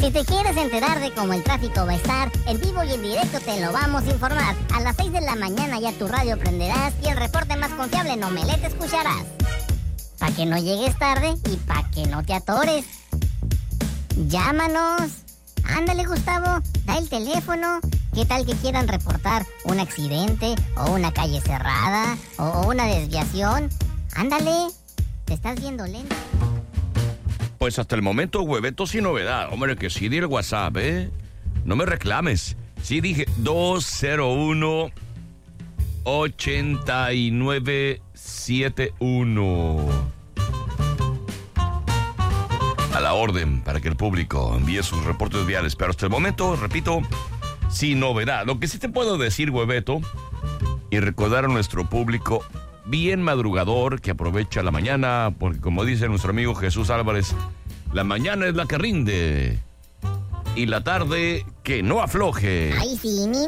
Si te quieres enterar de cómo el tráfico va a estar, en vivo y en directo te lo vamos a informar. A las 6 de la mañana ya tu radio prenderás y el reporte más confiable en Omelette escucharás. Pa' que no llegues tarde y pa' que no te atores. Llámanos. Ándale, Gustavo, da el teléfono. ¿Qué tal que quieran reportar un accidente o una calle cerrada o una desviación? Ándale, te estás viendo lento. Pues hasta el momento, hueveto, sin novedad. Hombre, que sí di el WhatsApp, ¿eh? No me reclames. Sí dije 201-8971. A la orden para que el público envíe sus reportes viales. Pero hasta el momento, repito, sin novedad. Lo que sí te puedo decir, hueveto, y recordar a nuestro público bien madrugador que aprovecha la mañana, porque como dice nuestro amigo Jesús Álvarez, la mañana es la que rinde y la tarde que no afloje. Ay, sí, mi.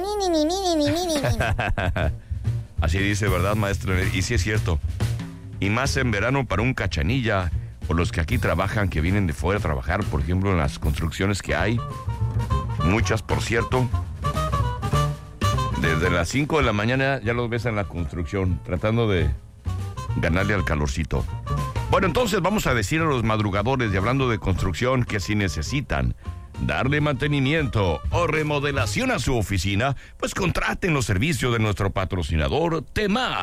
Así dice, ¿verdad, maestro? Y sí es cierto. Y más en verano para un cachanilla, o los que aquí trabajan, que vienen de fuera a trabajar, por ejemplo, en las construcciones que hay. Muchas, por cierto. Desde las 5 de la mañana ya los ves en la construcción, tratando de ganarle al calorcito. Bueno, entonces vamos a decir a los madrugadores, y hablando de construcción, que si necesitan darle mantenimiento o remodelación a su oficina, pues contraten los servicios de nuestro patrocinador, Temar.